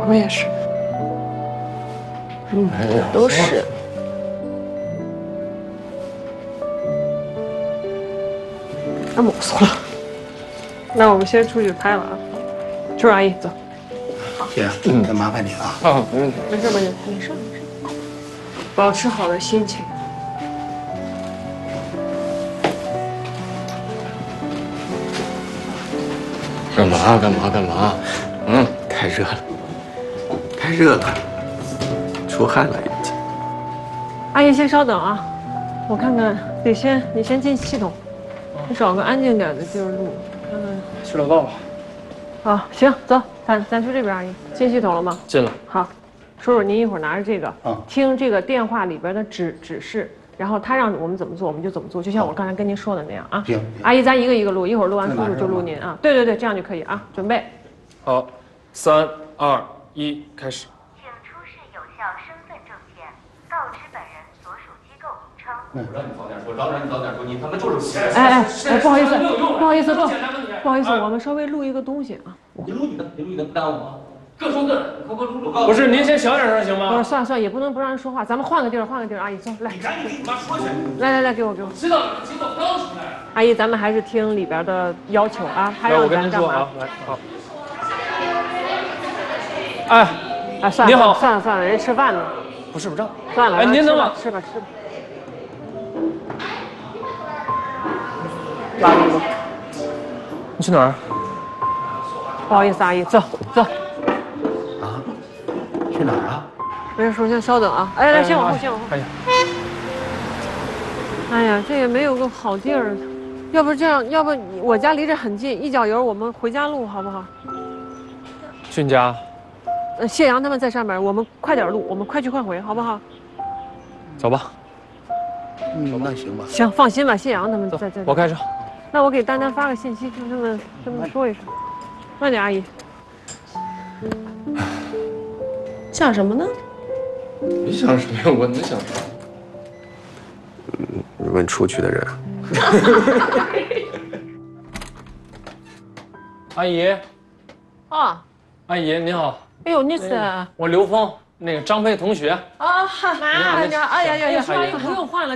我也是。 都是。 太啰嗦了。那我们先出去拍了啊。春儿阿姨，走。 姐，那麻烦你啊。 没问题。 没事，没事。保持好的心情。 干嘛？ 太热了，出汗了已经。 阿姨，先稍等啊，我看看，你先进系统，你找个安静点的地儿录，看看。 去老道吧。 好，行，走，咱去这边，阿姨，进系统了吗？ 进了。 好，叔叔，您一会儿拿着这个，听这个电话里边的指示，然后他让我们怎么做，我们就怎么做，就像我刚才跟您说的那样啊。 行。 阿姨，咱一个一个录，一会儿录完叔叔就录您啊。对，这样就可以啊。准备。 好，3、2、1，开始。 请出示有效身份证件，告知本人所属机构名称。 我让你早点说，当然你早点说，你他妈就是闲。 不好意思，我们稍微录一个东西啊。 你录你的，不耽误吗？各说各的，快录。 不是，您先小点声行吗？ 不是，算了，也不能不让人说话，咱们换个地儿，阿姨，走，来。 你赶紧跟你妈说去。 来，给我。 知道了，知道，刚出来。 阿姨，咱们还是听里边的要求啊，他让咱干嘛？ 来，好。哎， 算了， 你好， 算了，人吃饭呢。 不是， 算了， 哎，您等会儿， 吃吧。拉你吧。 你去哪儿？ 不好意思，阿姨，走。 啊？去哪儿啊？ 没事，叔叔先稍等啊。来，先往后。哎呀，这也没有个好地儿，要不这样，要不我家离这很近，一脚油我们回家录好不好？ 去你家。 谢阳他们在上面，我们快点录，我们快去快回，好不好？ 走吧。 那行吧。 行，放心吧，谢阳他们在。 我开车。 那我给丹丹发个信息，跟他们说一声。慢点，阿姨。 想什么呢？ 你想什么呀？我能想什么？问出去的人。 阿姨。 啊， 阿姨您好。 哎呦，你是？ 我刘峰，那个张飞同学。 啊，妈呀！哎呀， 不用换了。